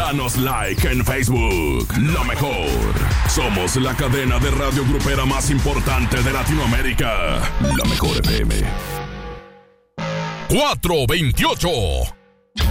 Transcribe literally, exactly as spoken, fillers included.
Danos like en Facebook. Lo mejor. Somos la cadena de radio grupera más importante de Latinoamérica. La Mejor F M. cuatro veintiocho.